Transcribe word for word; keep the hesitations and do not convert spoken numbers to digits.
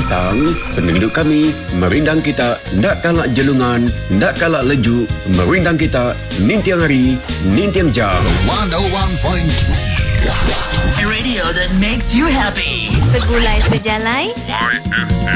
petang, penduduk kami merindang kita ndak kalak jelungan, ndak kalak leju, merindang kita nintiang hari, nintiang jam. one oh one point three A radio that makes you happy. Segulai sejalai Y F M.